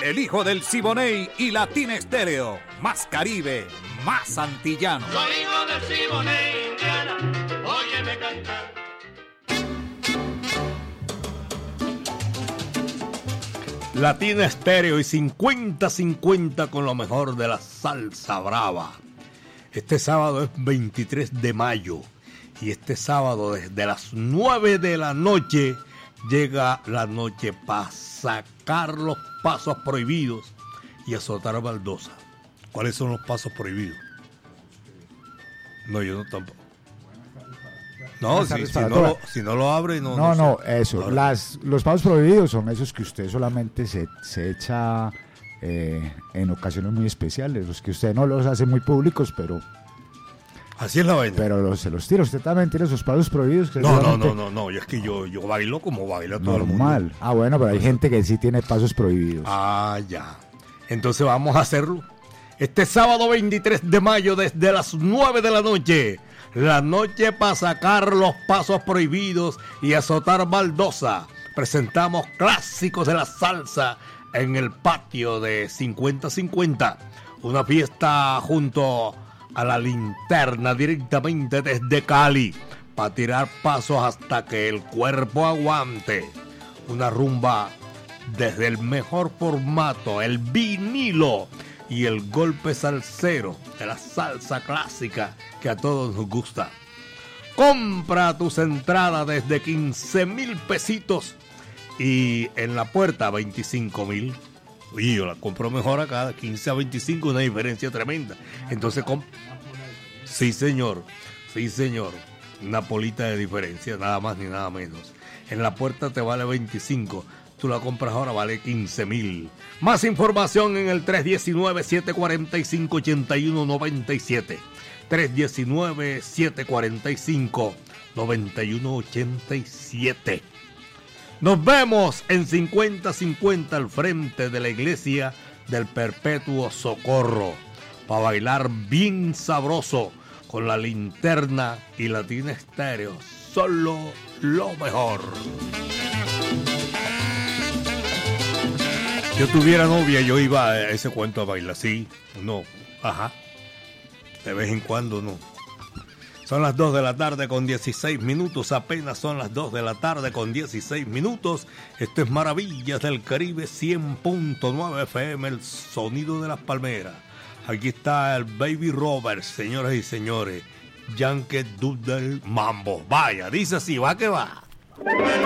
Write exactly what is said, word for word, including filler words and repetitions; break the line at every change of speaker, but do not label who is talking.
el hijo del Siboney y Latina Estéreo. Más Caribe, más antillano.
Soy hijo del Siboney, Indiana, óyeme cantar.
Latina Estéreo y cincuenta cincuenta con lo mejor de la salsa brava. Este sábado es veintitrés de mayo y este sábado desde las nueve de la noche llega la noche para sacar los pasos prohibidos y azotar baldosa. ¿Cuáles son los pasos prohibidos? No, yo no tampoco. No, si, si, no lo, si no lo abre, no.
No, no,
no
sé. eso. Ahora. Las, los pasos prohibidos son esos que usted solamente se, se echa eh, en ocasiones muy especiales, los que usted no los hace muy públicos, pero.
Así es la vaina.
Pero los, se los tira. Usted también tiene esos pasos prohibidos. Que
no, no, no, no, no. Es que yo, yo bailo como baila todo el mundo.
Normal. Ah, bueno, pero hay gente que sí tiene pasos prohibidos.
Ah, ya. Entonces vamos a hacerlo. Este sábado veintitrés de mayo desde las nueve de la noche. La noche para sacar los pasos prohibidos y azotar baldosa. Presentamos clásicos de la salsa en el patio de cincuenta cincuenta. Una fiesta junto a la linterna directamente desde Cali. Para tirar pasos hasta que el cuerpo aguante. Una rumba desde el mejor formato, el vinilo. Y el golpe salsero de la salsa clásica que a todos nos gusta. Compra tus entradas desde quince mil pesitos y en la puerta veinticinco mil. Y yo la compro mejor acá, quince a veinticinco, una diferencia tremenda. Entonces, comp- sí señor, sí señor, una polita de diferencia, nada más ni nada menos. En la puerta te vale veinticinco. Tú la compras ahora, vale quince mil. Más información en el tres uno nueve, siete cuatro cinco, ocho uno nueve siete. tres uno nueve, siete cuatro cinco, nueve uno ocho siete. Nos vemos en cincuenta cincuenta al frente de la iglesia del Perpetuo Socorro. Para bailar bien sabroso con la linterna y Latina Estéreo. Solo lo mejor. Yo tuviera novia, yo iba a ese cuento a bailar, sí, no, ajá, de vez en cuando no. Son las dos de la tarde con dieciséis minutos, apenas son las dos de la tarde con dieciséis minutos. Esto es Maravillas del Caribe cien punto nueve F M, el sonido de las palmeras. Aquí está el Baby Robert, señoras y señores, Yankee Doodle Mambo. Vaya, dice así, va que va.